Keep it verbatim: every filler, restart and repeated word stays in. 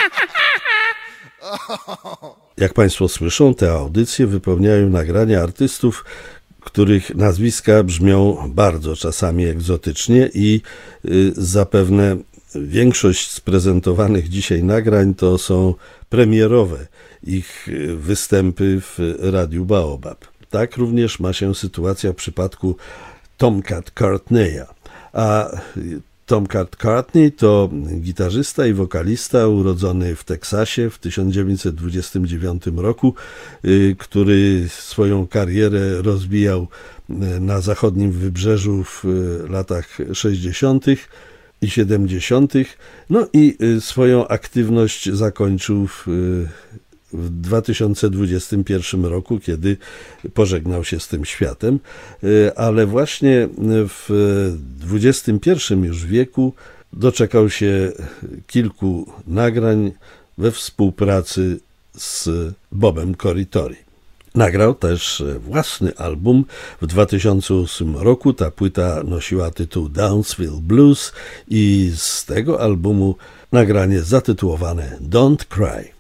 Jak Państwo słyszą, te audycje wypełniają nagrania artystów, których nazwiska brzmią bardzo czasami egzotycznie i y, zapewne większość z prezentowanych dzisiaj nagrań to są premierowe ich występy w Radiu Baobab. Tak również ma się sytuacja w przypadku Tomcat Courtneya. A Tomcat Courtney to gitarzysta i wokalista urodzony w Teksasie w tysiąc dziewięćset dwudziestym dziewiątym roku, który swoją karierę rozwijał na zachodnim wybrzeżu w latach sześćdziesiątych i siedemdziesiątych. No i swoją aktywność zakończył w w dwa tysiące dwudziestym pierwszym roku, kiedy pożegnał się z tym światem, ale właśnie w dwudziestym pierwszym już wieku doczekał się kilku nagrań we współpracy z Bobem Corritore. Nagrał też własny album w dwa tysiące ósmym roku. Ta płyta nosiła tytuł Downsville Blues i z tego albumu nagranie zatytułowane Don't Cry.